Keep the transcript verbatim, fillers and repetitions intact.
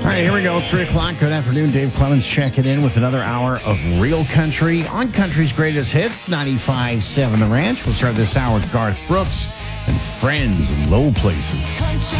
right, here we go. Three o'clock. Good afternoon. Dave Clemens checking in with another hour of Real Country on Country's Greatest Hits, ninety-five point seven The Ranch. We'll start this hour with Garth Brooks and Friends in Low Places.